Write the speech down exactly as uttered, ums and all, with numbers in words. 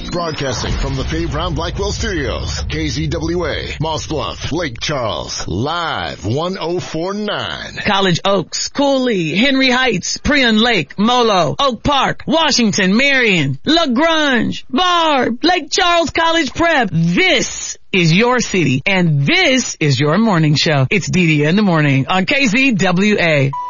Broadcasting from the Faye Brown Blackwell Studios. K Z W A, Moss Bluff, Lake Charles. Live one oh four point nine. College Oaks, Cooley, Henry Heights, Prion Lake, Molo, Oak Park, Washington, Marion, LaGrange, Barb, Lake Charles College Prep. This is your city, and this is your morning show. It's Dee Dee in the morning on K Z W A.